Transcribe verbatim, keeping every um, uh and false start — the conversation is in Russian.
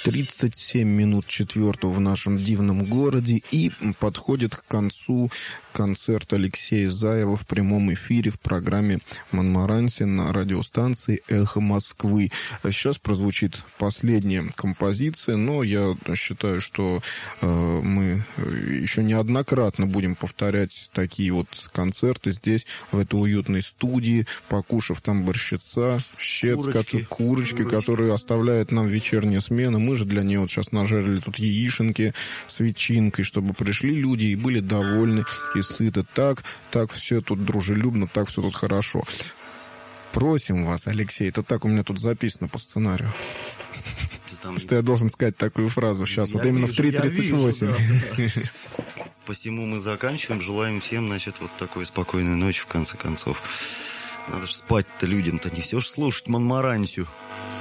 тридцать семь минут четвертого в нашем дивном городе, и подходит к концу концерт Алексея Заева в прямом эфире в программе «Монмаранси» на радиостанции «Эхо Москвы». Сейчас прозвучит последняя композиция, но я считаю, что э, мы еще неоднократно будем повторять такие вот концерты здесь, в этой уютной студии, покушав там борщица, щец, курочки, курочки, курочки, которые оставляет нам вечерняя смена. Мы же для нее вот сейчас нажарили тут яишенки с ветчинкой, чтобы пришли люди и были довольны и сыты. Так, так все тут дружелюбно, так все тут хорошо. Просим вас, Алексей, это так у меня тут записано по сценарию. Там... Что я должен сказать такую фразу сейчас, я вот именно вижу, в три тридцать восемь. Да. Посему мы заканчиваем. Желаем всем, значит, вот такой спокойной ночи, в конце концов. Надо же спать-то людям-то, не все ж слушать Монмарансию.